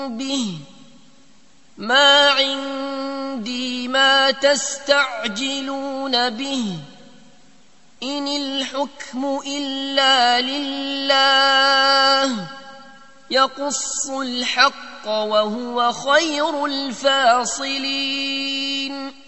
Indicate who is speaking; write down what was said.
Speaker 1: به ما عندي ما تستعجلون به إن الحكم إلا لله يقص الحق وهو خير الفاصلين